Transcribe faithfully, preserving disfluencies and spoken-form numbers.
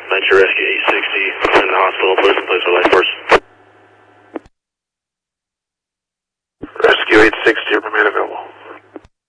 Venture Rescue eight sixty in the hospital, please, please for life first.